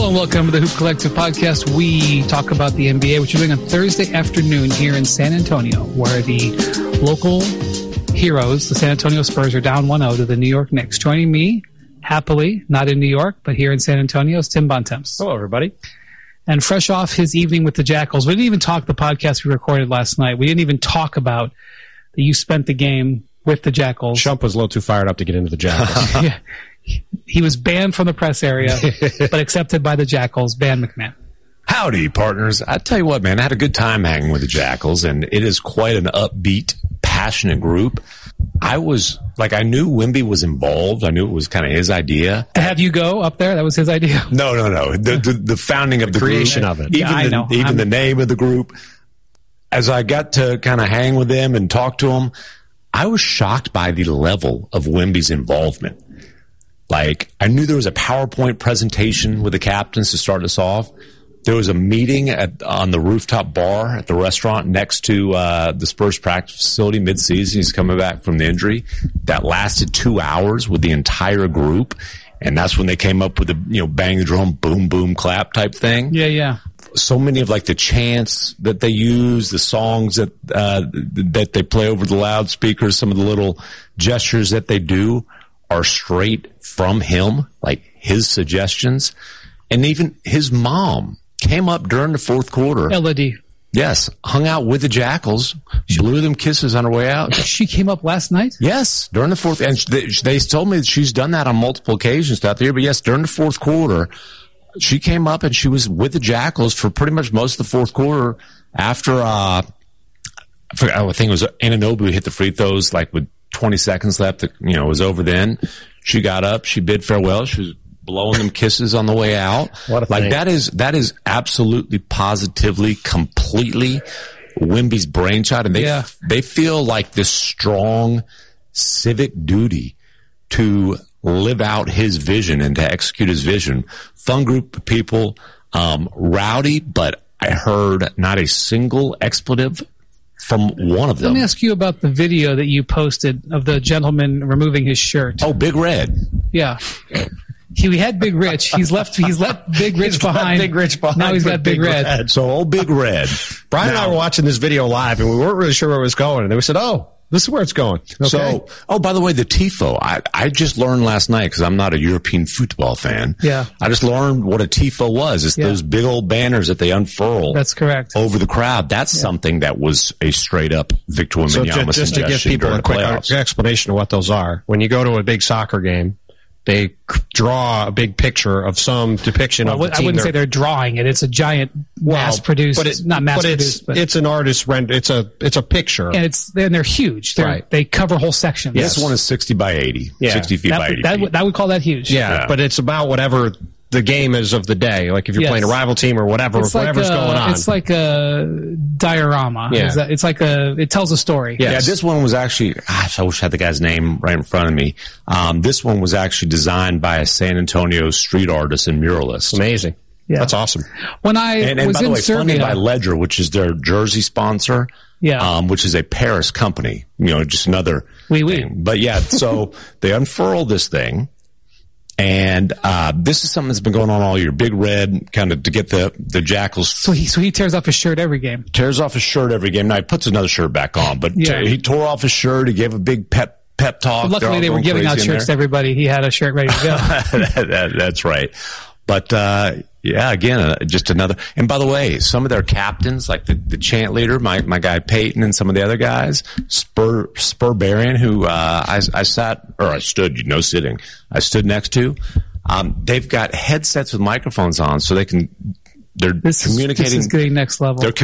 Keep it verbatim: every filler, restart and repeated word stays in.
Hello and welcome to the Hoop Collective podcast. We talk about the N B A, which we're doing on Thursday afternoon here in San Antonio, where the local heroes, the San Antonio Spurs, are down one oh to the New York Knicks. Joining me, happily, not in New York, but here in San Antonio, is Tim Bontemps. Hello, everybody. And fresh off his evening with the Jackals, we didn't even talk the podcast we recorded last night. We didn't even talk about that you spent the game with the Jackals. Shump was a little too fired up to get into the Jackals. Yeah. He was banned from the press area, but accepted by the Jackals. Ban McMahon. Howdy, partners. I tell you what, man, I had a good time hanging with the Jackals, and it is quite an upbeat, passionate group. I was, like, I knew Wemby was involved. I knew it was kind of his idea. To have you go up there, that was his idea? No, no, no. The the, the founding of the, the creation group, of it. Even, yeah, I the, know. even I'm, the name of the group. As I got to kind of hang with them and talk to them, I was shocked by the level of Wemby's involvement. Like, I knew there was a PowerPoint presentation with the captains to start us off. There was a meeting at, on the rooftop bar at the restaurant next to uh, the Spurs practice facility mid-season. He's coming back from the injury. That lasted two hours with the entire group. And that's when they came up with the, you know, bang the drum, boom, boom, clap type thing. Yeah, yeah. So many of, like, the chants that they use, the songs that uh, that they play over the loudspeakers, some of the little gestures that they do are straight from him, like his suggestions. And even his mom came up during the fourth quarter. Elodie. Yes, hung out with the Jackals, blew them kisses on her way out. She came up last night? Yes, during the fourth. And they, they told me that she's done that on multiple occasions throughout the year. But yes, during the fourth quarter, she came up and she was with the Jackals for pretty much most of the fourth quarter after, uh, I, forgot, I think it was Anunoby hit the free throws like with twenty seconds left. You know, it was over then. She got up. She bid farewell. She was blowing them kisses on the way out. What a like thing. that is that is absolutely, positively, completely Wemby's brainchild, and they Yeah. they feel like this strong civic duty to live out his vision and to execute his vision. Fun group of people, um, rowdy, but I heard not a single expletive from one of them. Let me ask you about the video that you posted of the gentleman removing his shirt. Oh, Big Red. Yeah. He we had Big Rich. He's left. He's left Big Rich He's left behind. Big Rich behind Now he's for got Big, Big Red. Red. So old Big Red. Brian and I Now- were watching this video live, and we weren't really sure where it was going. And then we said, oh, this is where it's going. Okay. So, oh, by the way, the TIFO, I, I just learned last night because I'm not a European football fan. Yeah. I just learned what a TIFO was. It's Yeah. those big old banners that they unfurl That's correct. over the crowd. That's something that was a straight up Victor So Wembanyama just, just to give suggestion people during a quick playoffs. explanation of what those are, when you go to a big soccer game, they c- draw a big picture of some depiction Well, of the I team. wouldn't say they're they're drawing it. It's a giant mass-produced, but it, not but it's, mass-produced, but, it's an artist render. It's a it's a picture. and it's and they're huge. They're, Right. They cover whole sections. This one is sixty by eighty, Yeah. sixty feet that, by would- eighty that, feet. would, that would call that huge. Yeah, Yeah. but it's about whatever the game is of the day. Like if you're Yes. playing a rival team or whatever, It's like whatever's a, going on. It's like a diorama. Yeah. Is that- It's like a. It tells a story. Yeah. Yeah, this one was actually, gosh, I wish I had the guy's name right in front of me. Um, this one was actually designed by a San Antonio street artist and muralist. Amazing. Yeah. That's awesome. When I And, and was by the in way, funded by Serbia, Ledger, which is their jersey sponsor, Yeah. um, which is a Paris company. You know, just another Oui, oui. thing. But yeah, so they unfurl this thing, and uh, this is something that's been going on all year. Big Red, kind of to get the the Jackals. so he so he tears off his shirt every game. Tears off his shirt every game. Now he puts another shirt back on, but Yeah. t- he tore off his shirt. He gave a big pep pep talk. But luckily, They're all they were going giving out crazy in shirts to there. everybody. He had a shirt ready to go. that, that, that's right. But, uh, yeah, again, uh, just another. And by the way, some of their captains, like the, the chant leader, my, my guy Peyton, and some of the other guys, Spur, Spurbarian, who, uh, I, I sat, or I stood, you know, sitting, I stood next to, um, they've got headsets with microphones on so they can, they're This is, communicating. this is getting next level. They're